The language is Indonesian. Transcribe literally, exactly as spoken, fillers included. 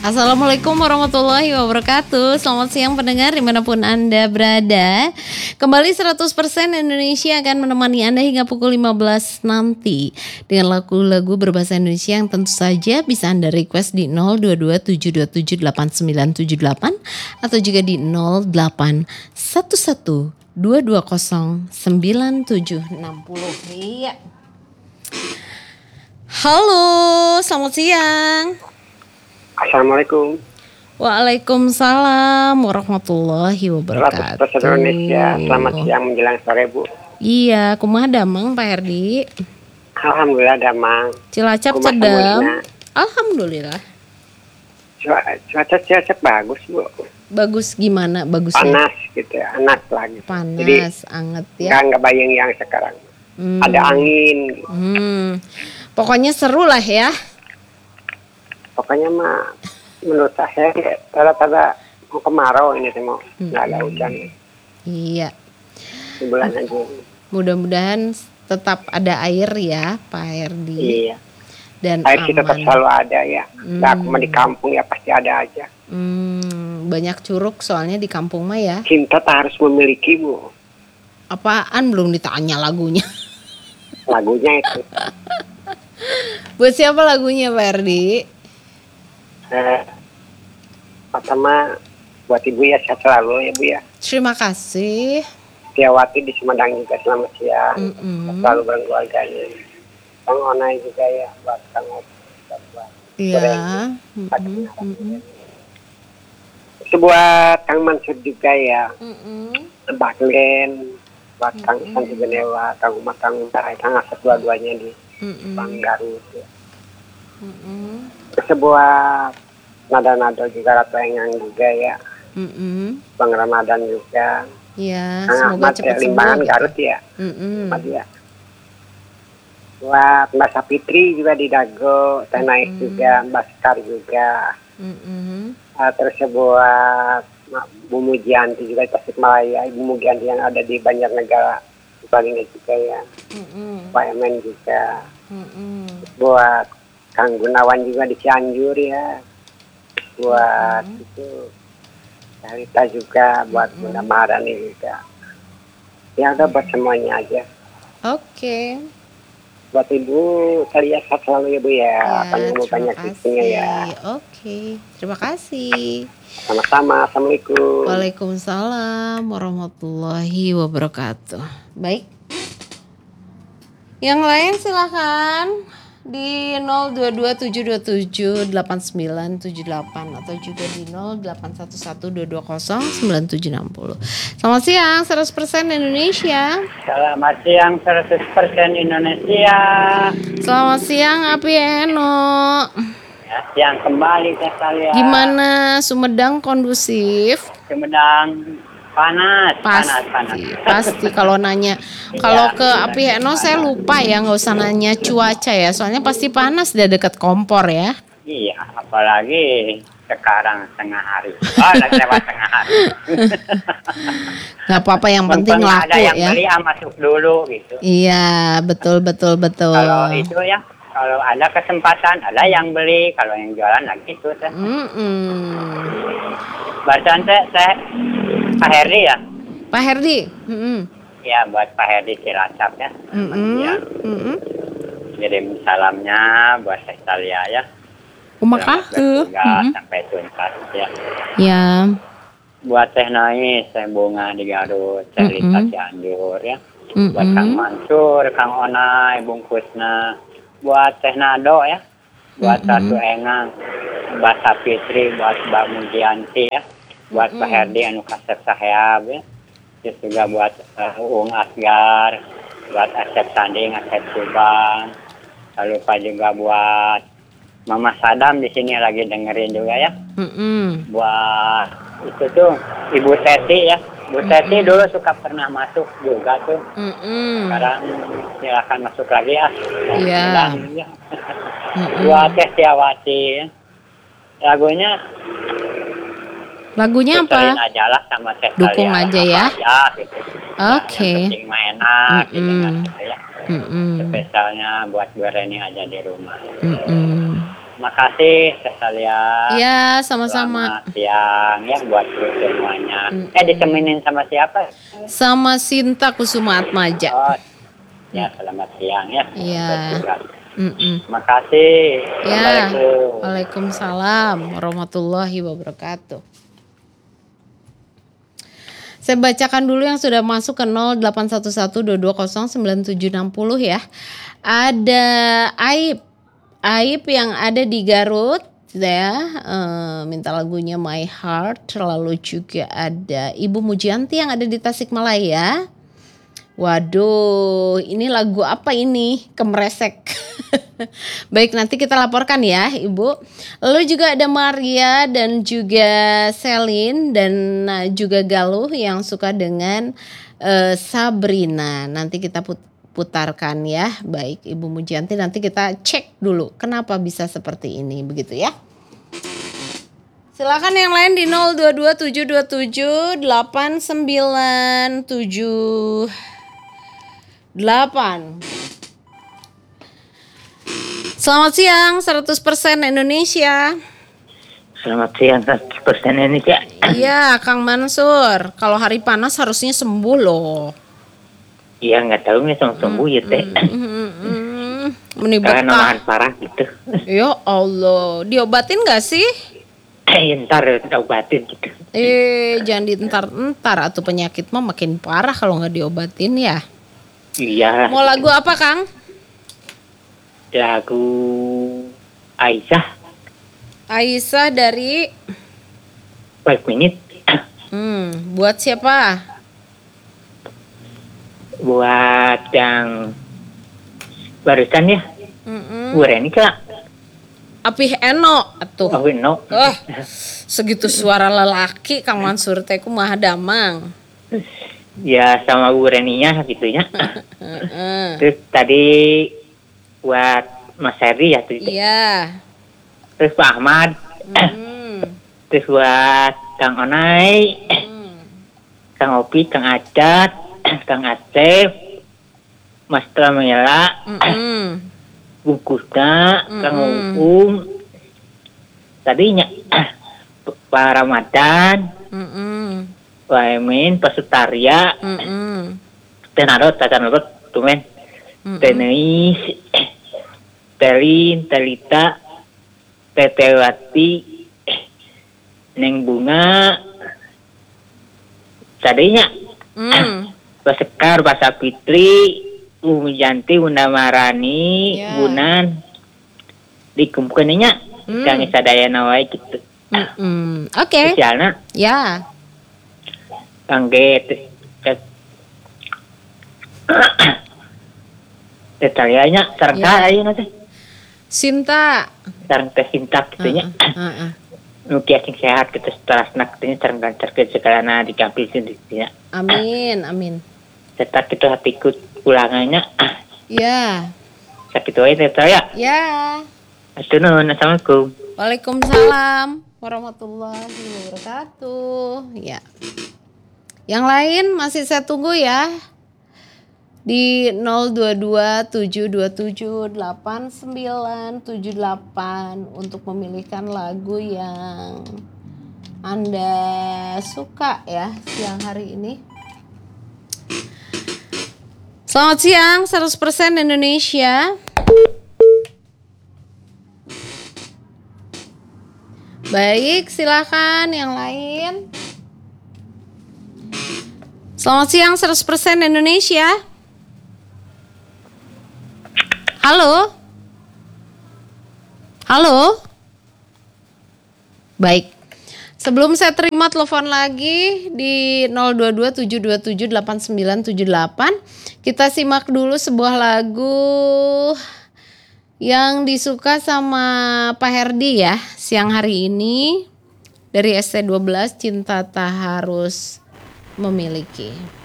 Assalamualaikum warahmatullahi wabarakatuh. Selamat siang pendengar dimanapun Anda berada. Kembali seratus persen Indonesia akan menemani Anda hingga pukul lima belas nanti dengan lagu-lagu berbahasa Indonesia yang tentu saja bisa Anda request di nol dua dua tujuh dua tujuh delapan sembilan tujuh delapan atau juga di nol delapan satu satu dua dua nol sembilan tujuh enam nol. Iya. Halo, selamat siang. Assalamualaikum. Waalaikumsalam warahmatullahi wabarakatuh. seratus persen Indonesia, selamat siang menjelang sore Bu. Iya, kumaha damang Pak Herdi? Alhamdulillah damang. Cilacap Kumaha cedam. samudna? Alhamdulillah. Cuaca cuaca Cilacap bagus Bu. Bagus gimana bagusnya? Panas gitu, panas lagi. Panas, Jadi anget ya. nggak nggak bayang yang sekarang. Hmm. Ada angin. Gitu. Hmm. Pokoknya seru lah ya. Pokoknya mah menurut saya tanda-tanda mau kemarau ini sih mau nggak ada hujan. Iya. Di bulan aja. Mudah-mudahan tetap ada air ya Pak Herdi. Iya. Dan air sih tetap aman. selalu ada ya. Hmm. Nah, aku mah di kampung ya pasti ada aja. Hmm, banyak curug soalnya di kampung mah ya. Cinta tak harus memiliki Bu. Apaan belum ditanya lagunya? Lagunya itu. Buat siapa lagunya Pak Herdi? Eh, pertama buat Ibu ya sehat selalu ya Bu ya. Terima kasih. Tiawati di Sumedang juga selamat siang. Mm-mm. Selalu bareng keluarganya. Kang Onai juga ya buat Kang Opi. Buat Iya. Goreng. Mm-mm. Mm-mm. Itu buat Kang Mansur juga ya. Mm-mm. Mbak Glen, buat Kang Isan Genewa, Kang Umar, Kang Utai, Kang Asep dua-duanya di Mm-mm. Bang Garut ya. Mm-mm. Sebuah nada-nada juga Ratu Engang juga ya. Mm-mm. Bang Ramadan juga. Ya, Kang semoga Ahmad ya, cepat sembuh. Limbangan gitu. Garut ya. Mm-mm. Ahmad ya. Buat Mbak Sapitri juga di Dago, Teh Naik Mm-mm. juga, Mbak Sekar juga. Mm-mm. Uh, terus buat Bu Mujianti juga di Tasikmalaya, Ibu Mujianti yang ada di Banjarnegara, di Palingga juga ya. Mm-mm. Pak Emen juga. Mm-mm. Buat Kang Gunawan juga di Cianjur ya. Buat Mm-mm. itu Rita juga, buat Mm-mm. Bunda Maharani juga. Ya udah buat semuanya aja. Oke. Buat Ibu, saya sehat selalu ya Bu ya. Ya, Panjang umur terima banyak rezekinya kasih. ya. Oke, terima kasih. Sama-sama, Assalamualaikum. Waalaikumsalam warahmatullahi wabarakatuh. Baik. Yang lain silahkan di nol dua dua tujuh dua tujuh delapan sembilan tujuh delapan atau juga di nol delapan satu satu dua dua nol sembilan tujuh enam nol. Selamat siang seratus persen Indonesia. Selamat siang seratus persen Indonesia. Selamat siang Api Eno. Ya, siang kembali ke saya. Gimana Sumedang kondusif? Sumedang panas, panas, panas. Pasti, pasti kalau nanya. Kalau Iya, ke Api Eno saya lupa ya, nggak usah nanya cuaca ya, soalnya pasti panas dia dekat kompor ya. Iya, apalagi sekarang tengah hari. Oh, lagi lewat tengah hari. Nggak apa-apa, yang penting Mumpung ada laku yang ya. beli, ah, masuk dulu gitu. Iya, betul betul betul. Kalau itu ya, kalau ada kesempatan, ada yang beli. Kalau yang jualan lagi itu. Teh. Mm-mm. Barusan teh, teh Pak Herdi ya? Pak Herdi. Mm-mm. Ya, buat Pak Herdi Cilacap ya. Mm-mm. Ya, Mm-mm. kirim salamnya buat saya Talia ya. Kumaha? Mm-mm. Sampai tuntas ya. Ya. Buat Teh Nais, Teh Bunga di Garut, Teh Lita Mm-mm. Cianjur ya. Mm-mm. Buat Kang Mansur, Kang Onai, bungkusna. Buat Teh Nado ya. Buat Mm-mm. Ratu Engang, buat Sapitri, buat Mbak Mujianti ya. Buat Pak Herdi anu kasep saheab ya. Terus juga buat uh, Uung Asgar, buat Asep Sanding, Asep Subang. Lalu lupa juga buat Mama Sadam di sini lagi dengerin juga ya. Mm-mm. Buat itu tuh Ibu Teti ya. Ibu Teti dulu suka pernah masuk juga tuh. Mm-mm. Sekarang silakan masuk lagi ya. Iya. Ya. Mm-mm. Buat Teh Tiawati ya. Lagunya Lagunya puterin apa? aja lah sama Teh Dukung Talia, aja apa ya. aja, gitu. Oke. Yang penting mah enak gitu Mm-mm. kan, gitu ya. Mm-mm. Spesialnya buat gue Reni aja di rumah. Mm-mm. makasih sekalian. Ya, sama-sama. Selamat siang ya buat semuanya. Mm-mm. Eh ditemenin sama siapa? Sama Sinta Kusuma Atmaja. Oh, ya selamat siang ya. Iya. Mm-mm. Makasih. Ya. Assalamualaikum. Waalaikumsalam warahmatullahi wabarakatuh. Saya bacakan dulu yang sudah masuk ke nol delapan satu satu dua dua nol sembilan tujuh enam nol ya. Ada Aib. Aib yang ada di Garut ya, uh, minta lagunya My Heart. Lalu juga ada Ibu Mujianti yang ada di Tasikmalaya. Waduh, ini lagu apa ini? Kemresek. Baik, nanti kita laporkan ya Ibu. Lalu juga ada Maria dan juga Selin dan juga Galuh yang suka dengan uh, Sabrina. Nanti kita put putarkan ya. Baik Ibu Mujianti, nanti kita cek dulu kenapa bisa seperti ini, begitu ya. Silakan yang lain di nol dua dua tujuh dua tujuh delapan sembilan tujuh delapan. Selamat siang seratus persen Indonesia. Selamat siang seratus persen Indonesia. Iya Kang Mansur, kalau hari panas harusnya sembuh loh. Iya nggak tahu nih sembuh sembuh ya teh. Menibet Karena nahan parah gitu. Ya Allah, diobatin nggak sih? Eh ntar diobatin gitu. Eh jangan dientar-entar, atau penyakit mah makin parah kalau nggak diobatin ya. Iya. Mau lagu apa Kang? Lagu Aisyah. Aisyah dari Five Minute. Hmm, buat siapa? Buat yang barusan ya. Mm-mm. Bu Reni kak. Apih Eno atuh. Oh no. Oh, segitu suara lelaki Kang Mansur teh kumaha damang. Ya sama Bu Reninya gitu ya. Heeh. Terus tadi buat Mas Heri ya tuh. Iya. Terus Pak Ahmad. Mm. Terus buat Kang Onai, Mm. Kang Opi, Kang Acat, Kang Acep, Mas Tramela, Mm-mm. Bung Kusna, Kang Mm-mm. Uum, tadinya Pak Ramadan, Mm-mm. Pak Emin, Pak Sutaria, Mm-mm. Tenarot, Tatanarot, Tumen, Mm-mm. Tenis, Telin, Telita, Tetewati, Neng Bunga, tadinya Mm. Pak Sekar, Pak Sapitri, Umi Janti, Bunda Marani, Ya. Bunan, dikumpulkannya, Hmm. kami sadaya nawai gitu. Mm-mm. Oke. Spesialnya, Ya. kangge detalianya, sarang Ya. saya ayo nanti, Sinta. sarang teh sintak gitunya. Heeh. Nuki asing sehat gitu setelah senak gitunya, sarang gancar ke segalana dikampil sendirinya. Amin, amin. Tetap itu hatiku ulangannya, Ya. sakit wae tetap ya. Ya. Assalamualaikum. Waalaikumsalam warahmatullahi wabarakatuh. Ya. Yang lain masih saya tunggu ya. Di nol dua dua tujuh dua tujuh delapan sembilan tujuh delapan untuk memilihkan lagu yang Anda suka ya siang hari ini. Selamat siang seratus persen Indonesia. Baik, silakan yang lain. Selamat siang seratus persen Indonesia. Halo? Halo? Baik. Sebelum saya terima telepon lagi di nol dua dua tujuh dua tujuh delapan sembilan tujuh delapan, kita simak dulu sebuah lagu yang disuka sama Pak Herdi ya siang hari ini dari S T dua belas, Cinta Tak Harus Memiliki.